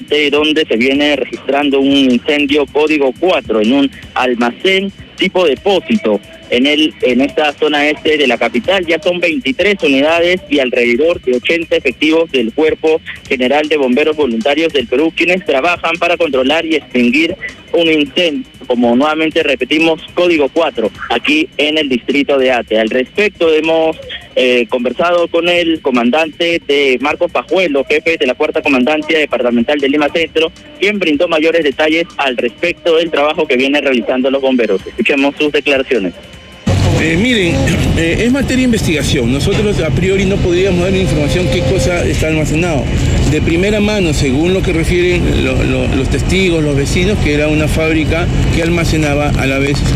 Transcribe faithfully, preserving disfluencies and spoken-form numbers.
Ate, donde se viene registrando un incendio código cuatro en un almacén tipo depósito. En el en esta zona este de la capital ya son veintitrés unidades y alrededor de ochenta efectivos del Cuerpo General de Bomberos Voluntarios del Perú, quienes trabajan para controlar y extinguir un incendio, como nuevamente repetimos, código cuatro, aquí en el distrito de Ate. Al respecto hemos eh, conversado con el comandante de Marcos Pajuelo, jefe de la Cuarta Comandancia Departamental de Lima Centro, quien brindó mayores detalles al respecto del trabajo que vienen realizando los bomberos. Escuchemos sus declaraciones. Eh, miren, eh, es materia de investigación. Nosotros a priori no podríamos dar información qué cosa está almacenado. De primera mano, según lo que refieren lo, lo, los testigos, los vecinos, que era una fábrica que almacenaba a la vez